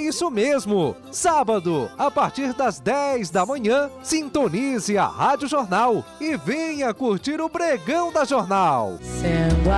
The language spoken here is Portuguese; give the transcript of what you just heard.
isso mesmo! Sábado, a partir das 10 da manhã, sintonize a Rádio Jornal e venha curtir o Pregão da Jornal.